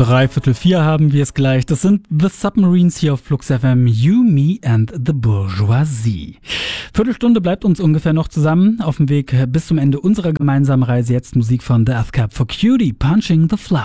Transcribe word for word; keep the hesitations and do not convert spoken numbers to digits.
Dreiviertel vier haben wir es gleich. Das sind The Submarines hier auf Flux F M. You, Me and the Bourgeoisie. Viertelstunde bleibt uns ungefähr noch zusammen. Auf dem Weg bis zum Ende unserer gemeinsamen Reise jetzt Musik von Death Cab for Cutie, Punching the Flower.